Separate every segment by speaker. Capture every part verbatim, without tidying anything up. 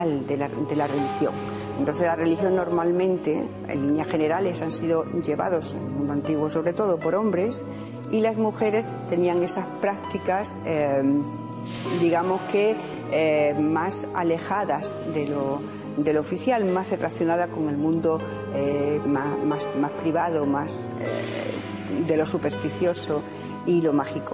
Speaker 1: de la, de la religión. Entonces la religión normalmente, en líneas generales, han sido llevados, en el mundo antiguo sobre todo, por hombres, y las mujeres tenían esas prácticas, eh, digamos que eh, más alejadas de lo, de lo oficial, más relacionadas con el mundo eh, más, más, más privado, más eh, de lo supersticioso y lo mágico.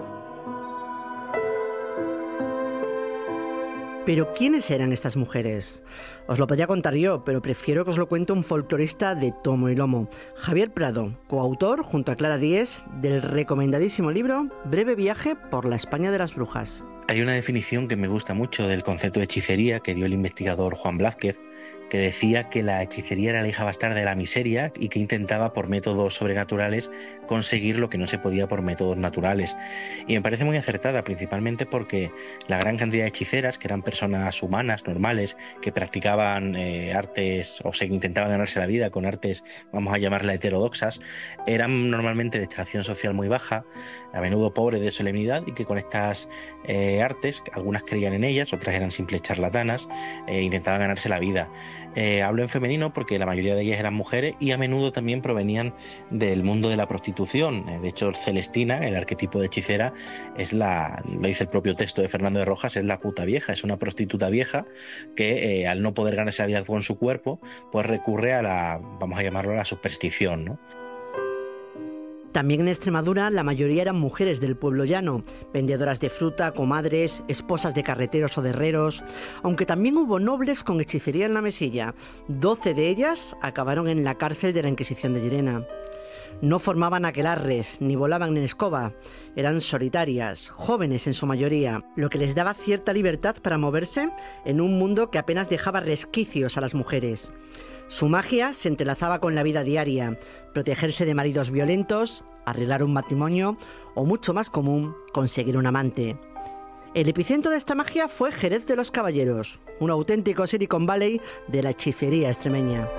Speaker 2: ¿Pero quiénes eran estas mujeres? Os lo podría contar yo, pero prefiero que os lo cuente un folclorista de tomo y lomo, Javier Prado, coautor, junto a Clara Díez, del recomendadísimo libro Breve viaje por la España de las brujas.
Speaker 3: Hay una definición que me gusta mucho del concepto de hechicería que dio el investigador Juan Blázquez, que decía que la hechicería era la hija bastarda de la miseria y que intentaba por métodos sobrenaturales conseguir lo que no se podía por métodos naturales. Y me parece muy acertada, principalmente porque la gran cantidad de hechiceras, que eran personas humanas, normales, que practicaban eh, artes o se intentaban ganarse la vida con artes, vamos a llamarla heterodoxas, eran normalmente de extracción social muy baja, a menudo pobres de solemnidad, y que con estas eh, artes, algunas creían en ellas, otras eran simples charlatanas, eh, intentaban ganarse la vida. Eh, hablo en femenino porque la mayoría de ellas eran mujeres y a menudo también provenían del mundo de la prostitución. Eh, de hecho, Celestina, el arquetipo de hechicera, es la, lo dice el propio texto de Fernando de Rojas, es la puta vieja, es una prostituta vieja que eh, al no poder ganarse la vida con su cuerpo, pues recurre a la, vamos a llamarlo, a la superstición, ¿no?
Speaker 2: También en Extremadura la mayoría eran mujeres del pueblo llano, vendedoras de fruta, comadres, esposas de carreteros o de herreros, aunque también hubo nobles con hechicería en la mesilla. Doce de ellas acabaron en la cárcel de la Inquisición de Llerena. No formaban aquelarres, ni volaban en escoba, eran solitarias, jóvenes en su mayoría, lo que les daba cierta libertad para moverse en un mundo que apenas dejaba resquicios a las mujeres. Su magia se entrelazaba con la vida diaria, protegerse de maridos violentos, arreglar un matrimonio o, mucho más común, conseguir un amante. El epicentro de esta magia fue Jerez de los Caballeros, un auténtico Silicon Valley de la hechicería extremeña.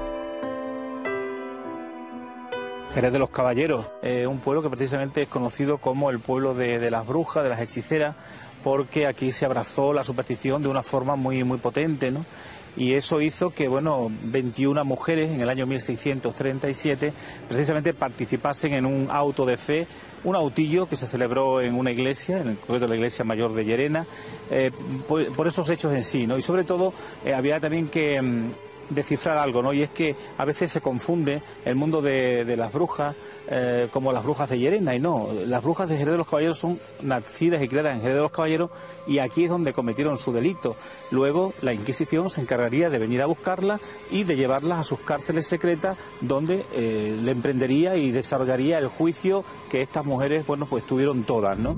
Speaker 4: Jerez de los Caballeros, eh, un pueblo que precisamente es conocido como el pueblo de, de las brujas, de las hechiceras, porque aquí se abrazó la superstición de una forma muy, muy potente, ¿no? Y eso hizo que, bueno, veintiuna mujeres en el año mil seiscientos treinta y siete precisamente participasen en un auto de fe, un autillo que se celebró en una iglesia, en el concreto de la iglesia mayor de Llerena, eh, por, por esos hechos en sí, ¿no? Y sobre todo eh, había también que mm, descifrar algo, ¿no? Y es que a veces se confunde el mundo de, de las brujas eh, como las brujas de Llerena, y no, las brujas de Jerez de los Caballeros son nacidas y criadas en Jerez de los Caballeros, y aquí es donde cometieron su delito. Luego la Inquisición se encargaría de venir a buscarlas y de llevarlas a sus cárceles secretas, donde eh, le emprendería y desarrollaría el juicio que estas mujeres, bueno, pues tuvieron todas, ¿no?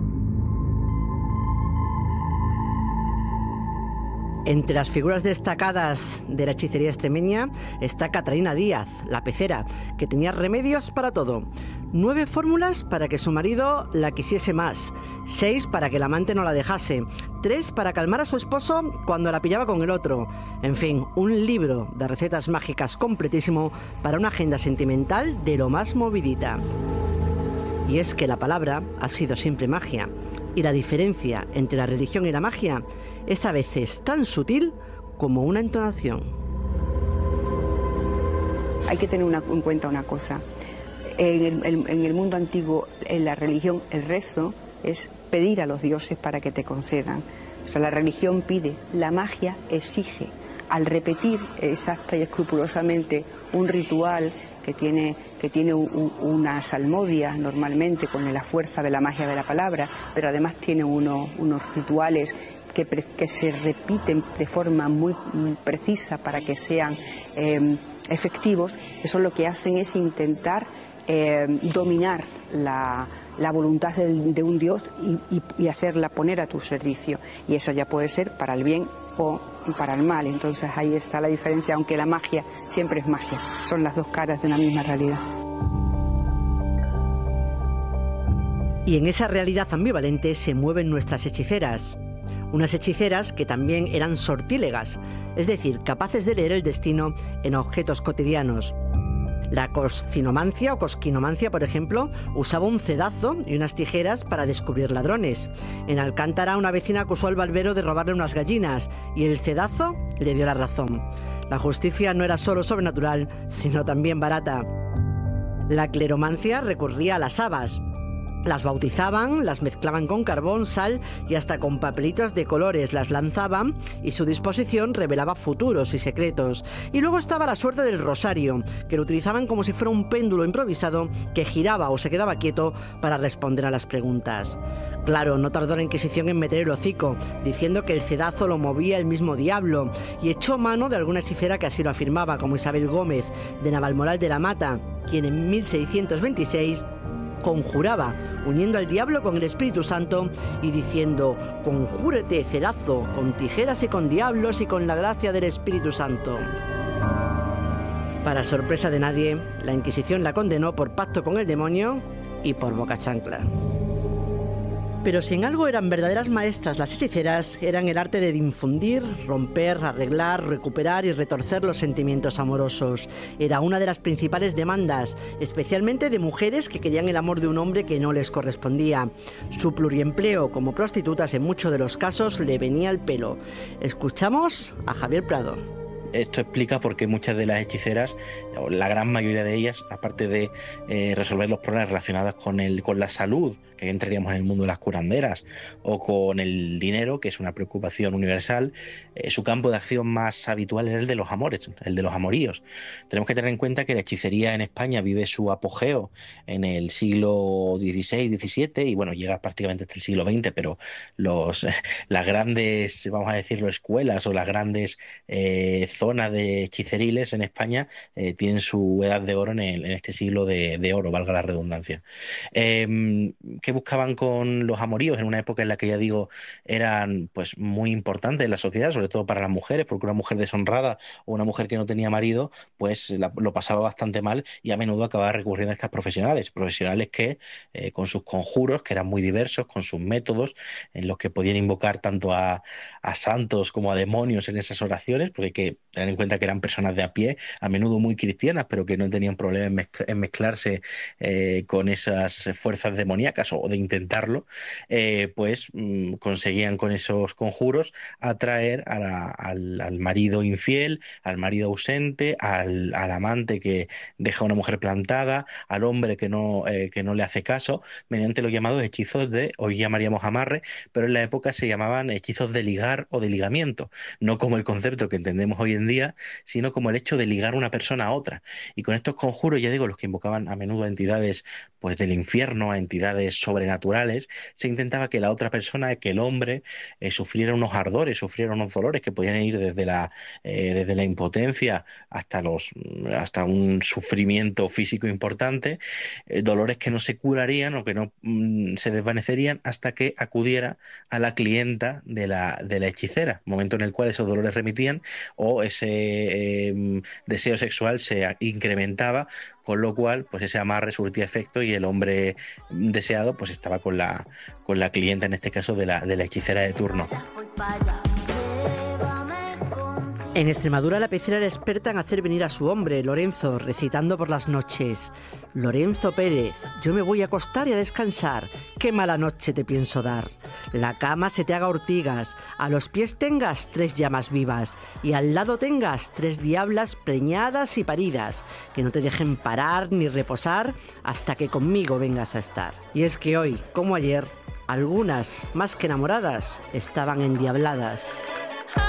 Speaker 2: Entre las figuras destacadas de la hechicería extremeña está Catalina Díaz, la pecera, que tenía remedios para todo. Nueve fórmulas para que su marido la quisiese más, seis para que el amante no la dejase, tres para calmar a su esposo cuando la pillaba con el otro. En fin, un libro de recetas mágicas completísimo para una agenda sentimental de lo más movidita. Y es que la palabra ha sido siempre magia, y la diferencia entre la religión y la magia es a veces tan sutil como una entonación.
Speaker 1: Hay que tener una, en cuenta una cosa. En el, en, en el mundo antiguo, en la religión, el rezo es pedir a los dioses para que te concedan. O sea, la religión pide, la magia exige. Al repetir exacta y escrupulosamente un ritual que tiene, que tiene un, un, una salmodia normalmente con la fuerza de la magia de la palabra, pero además tiene uno, unos rituales que, pre, que se repiten de forma muy, muy precisa para que sean eh, efectivos. Eso lo que hacen es intentar eh, dominar la, la voluntad de, de un dios y, y, y hacerla poner a tu servicio. Y eso ya puede ser para el bien o para el mal. Entonces ahí está la diferencia, aunque la magia siempre es magia. Son las dos caras de una misma realidad.
Speaker 2: Y en esa realidad ambivalente se mueven nuestras hechiceras. Unas hechiceras que también eran sortílegas, es decir, capaces de leer el destino en objetos cotidianos. La coscinomancia o cosquinomancia, por ejemplo, usaba un cedazo y unas tijeras para descubrir ladrones. En Alcántara, una vecina acusó al barbero de robarle unas gallinas y el cedazo le dio la razón. La justicia no era solo sobrenatural, sino también barata. La cleromancia recurría a las habas. Las bautizaban, las mezclaban con carbón, sal y hasta con papelitos de colores las lanzaban y su disposición revelaba futuros y secretos. Y luego estaba la suerte del rosario, que lo utilizaban como si fuera un péndulo improvisado que giraba o se quedaba quieto para responder a las preguntas. Claro, no tardó la Inquisición en meter el hocico, diciendo que el cedazo lo movía el mismo diablo, y echó mano de alguna hechicera que así lo afirmaba, como Isabel Gómez, de Navalmoral de la Mata, quien en mil seiscientos veintiséis conjuraba, uniendo al diablo con el Espíritu Santo y diciendo: conjúrete, cedazo, con tijeras y con diablos y con la gracia del Espíritu Santo. Para sorpresa de nadie, la Inquisición la condenó por pacto con el demonio y por boca chancla. Pero si en algo eran verdaderas maestras las hechiceras, eran el arte de infundir, romper, arreglar, recuperar y retorcer los sentimientos amorosos. Era una de las principales demandas, especialmente de mujeres que querían el amor de un hombre que no les correspondía. Su pluriempleo como prostitutas en muchos de los casos le venía al pelo. Escuchamos a Javier Prado.
Speaker 3: Esto explica por qué muchas de las hechiceras, o la gran mayoría de ellas, aparte de eh, resolver los problemas relacionados con, el, con la salud, que entraríamos en el mundo de las curanderas, o con el dinero, que es una preocupación universal, eh, su campo de acción más habitual es el de los amores, el de los amoríos. Tenemos que tener en cuenta que la hechicería en España vive su apogeo en el siglo dieciséis diecisiete y bueno, llega prácticamente hasta el siglo veinte, pero los, las grandes, vamos a decirlo, escuelas o las grandes eh, zonas de hechiceriles en España eh, tienen su edad de oro en, el, en este siglo de, de oro, valga la redundancia. Eh, ¿Qué buscaban con los amoríos en una época en la que, ya digo, eran pues muy importantes en la sociedad, sobre todo para las mujeres, porque una mujer deshonrada o una mujer que no tenía marido, pues la, lo pasaba bastante mal y a menudo acababa recurriendo a estas profesionales, profesionales que eh, con sus conjuros, que eran muy diversos, con sus métodos, en los que podían invocar tanto a, a santos como a demonios en esas oraciones, porque hay que tener en cuenta que eran personas de a pie, a menudo muy cristianas, pero que no tenían problema en, mezcl en mezclarse eh, con esas fuerzas demoníacas o de intentarlo, eh, pues mmm, conseguían con esos conjuros atraer a la, al, al marido infiel, al marido ausente, al, al amante que deja a una mujer plantada, al hombre que no, eh, que no le hace caso, mediante los llamados hechizos de, hoy llamaríamos amarre, pero en la época se llamaban hechizos de ligar o de ligamiento, no como el concepto que entendemos hoy en día, sino como el hecho de ligar una persona a otra. Y con estos conjuros, ya digo, los que invocaban a menudo a entidades pues del infierno, a entidades sobrenaturales, se intentaba que la otra persona, que el hombre, eh, sufriera unos ardores, sufriera unos dolores que podían ir desde la, eh, desde la impotencia hasta, los, hasta un sufrimiento físico importante, eh, dolores que no se curarían o que no mm, se desvanecerían hasta que acudiera a la clienta de la, de la hechicera, momento en el cual esos dolores remitían o ese eh, deseo sexual se incrementaba, con lo cual pues ese amarre surtía efecto y el hombre deseado pues estaba con la, con la clienta, en este caso de la, de la hechicera de turno.
Speaker 2: En Extremadura la pecera era experta en hacer venir a su hombre, Lorenzo, recitando por las noches: Lorenzo Pérez, yo me voy a acostar y a descansar, qué mala noche te pienso dar. La cama se te haga ortigas, a los pies tengas tres llamas vivas y al lado tengas tres diablas preñadas y paridas, que no te dejen parar ni reposar hasta que conmigo vengas a estar. Y es que hoy, como ayer, algunas, más que enamoradas, estaban endiabladas.